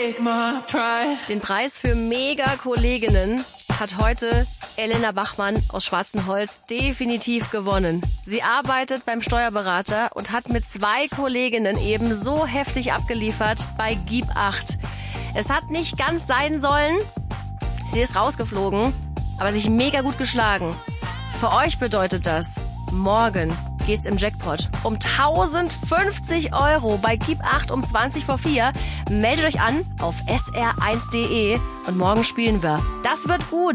Den Preis für Mega-Kolleginnen hat heute Elena Bachmann aus Schwarzenholz definitiv gewonnen. Sie arbeitet beim Steuerberater und hat mit 2 Kolleginnen eben so heftig abgeliefert bei Gib 8. Es hat nicht ganz sein sollen. Sie ist rausgeflogen, aber sich mega gut geschlagen. Für euch bedeutet das, morgen geht's im Jackpot um 1050 € bei Gib 8 um 20 vor 4. Meldet euch an auf sr1.de und morgen spielen wir. Das wird gut.